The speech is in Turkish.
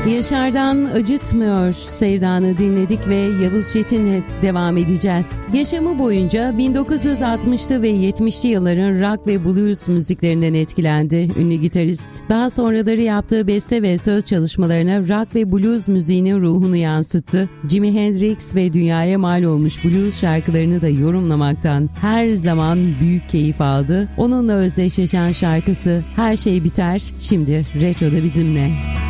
Yaşar'dan Acıtmıyor Sevdanı dinledik ve Yavuz Çetin'le devam edeceğiz. Yaşamı boyunca 1960'lı ve 70'li yılların rock ve blues müziklerinden etkilendi ünlü gitarist. Daha sonraları yaptığı beste ve söz çalışmalarına rock ve blues müziğinin ruhunu yansıttı. Jimi Hendrix ve dünyaya mal olmuş blues şarkılarını da yorumlamaktan her zaman büyük keyif aldı. Onunla özdeşleşen şarkısı Her Şey Biter şimdi Retro'da bizimle.